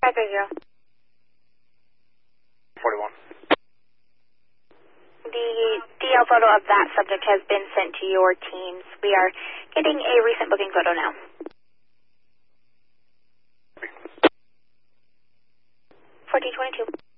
530. 41. The DL photo of that subject has been sent to your teams. We are getting a recent booking photo now. 1422.